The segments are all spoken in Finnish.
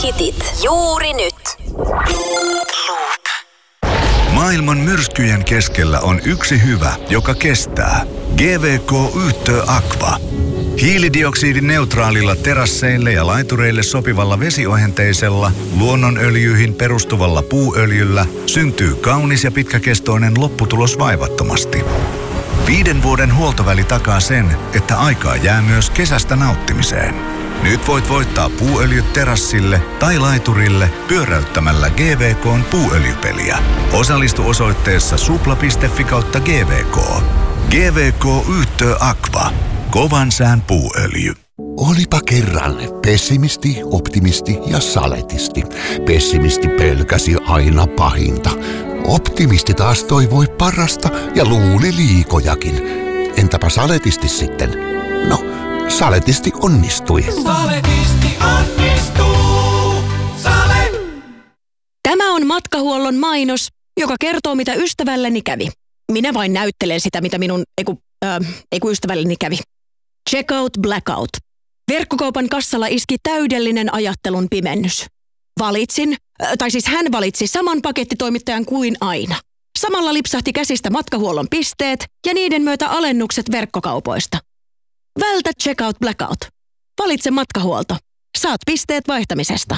hitit juuri nyt. Maailman myrskyjen keskellä on yksi hyvä, joka kestää. GVK Yhtö Aqua. Hiilidioksidineutraalilla terasseille ja laitureille sopivalla vesiohenteisella, luonnonöljyihin perustuvalla puuöljyllä syntyy kaunis ja pitkäkestoinen lopputulos vaivattomasti. 5 vuoden huoltoväli takaa sen, että aikaa jää myös kesästä nauttimiseen. Nyt voit voittaa puuöljyt terassille tai laiturille pyöräyttämällä GVK:n puuöljypeliä. Osallistu osoitteessa supla.fi/GVK. GVK Yhtö Aqua. Kovan sään puuöljy. Olipa kerran pessimisti, optimisti ja saletisti. Pessimisti pelkäsi aina pahinta. Optimisti taas toivoi parasta ja luuli liikojakin. Entäpä saletisti sitten? No, saletisti onnistui. Saletisti onnistuu. Sale! Tämä on Matkahuollon mainos, joka kertoo, mitä ystävälleni kävi. Minä vain näyttelen sitä, mitä minun ystävälleni kävi. Checkout Blackout. Verkkokaupan kassalla iski täydellinen ajattelun pimennys. Hän valitsi saman pakettitoimittajan kuin aina. Samalla lipsahti käsistä Matkahuollon pisteet ja niiden myötä alennukset verkkokaupoista. Vältä Checkout Blackout. Valitse Matkahuolto. Saat pisteet vaihtamisesta.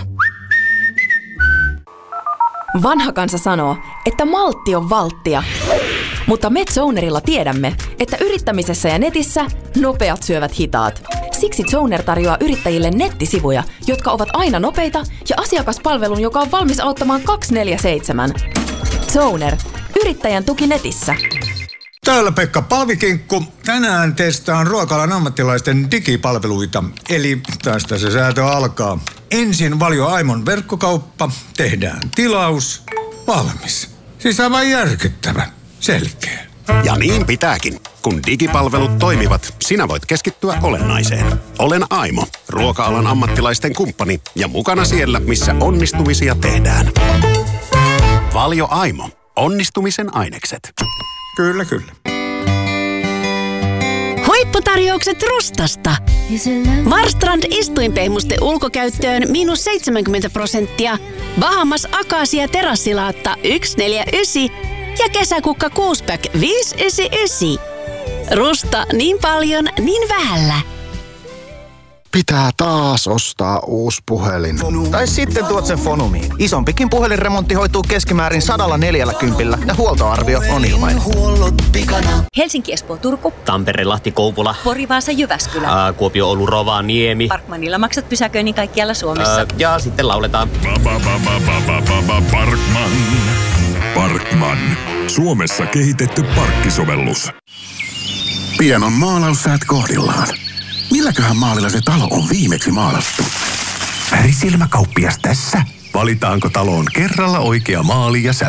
Vanha kansa sanoo, että maltti on valttia. Mutta me Zonerilla tiedämme, että yrittämisessä ja netissä nopeat syövät hitaat. Siksi Zoner tarjoaa yrittäjille nettisivuja, jotka ovat aina nopeita ja asiakaspalvelun, joka on valmis auttamaan 24/7. Zoner. Yrittäjän tuki netissä. Täällä Pekka Palvikinkku. Tänään testaan ruoka-alan ammattilaisten digipalveluita. Eli tästä se säätö alkaa. Ensin Valio Aimon verkkokauppa. Tehdään tilaus. Valmis. Siis aivan järkyttävä. Selkeä. Ja niin pitääkin. Kun digipalvelut toimivat, sinä voit keskittyä olennaiseen. Olen Aimo, ruoka-alan ammattilaisten kumppani ja mukana siellä, missä onnistumisia tehdään. Valio Aimo. Onnistumisen ainekset. Kyllä, kyllä. Huipputarjoukset Rustasta. Marstrand istuinpehmuste ulkokäyttöön -70%. Bahamas Akasia terassilaatta 149 ja kesäkukka 6-pack 599. Rusta niin paljon, niin vähällä. Pitää taas ostaa uusi puhelin. Tai sitten tuot sen Fonumiin. Isompikin puhelinremontti hoituu keskimäärin 140 ja huoltoarvio on ilmainen. Helsinki, Espoo, Turku. Tampere, Lahti, Kouvola. Pori, Vaasa, Jyväskylä. Kuopio, Oulu, Rovaniemi. Parkmanilla maksat pysäköinnin kaikkialla Suomessa. Ja sitten lauletaan. Parkman. Suomessa kehitetty parkkisovellus. Pian on maalaussäät kohdillaan. Milläköhän maalilla se talo on viimeksi maalattu? Värisilmäkauppias tässä. Valitaanko taloon kerralla oikea maali ja